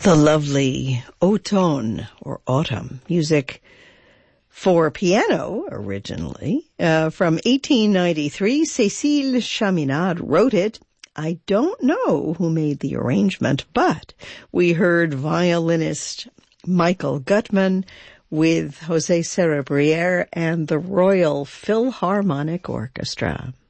The lovely Automne, or Autumn, music for piano, originally, from 1893. Cécile Chaminade wrote it. I don't know who made the arrangement, but we heard violinist Michael Gutman with José Cerebriere and the Royal Philharmonic Orchestra.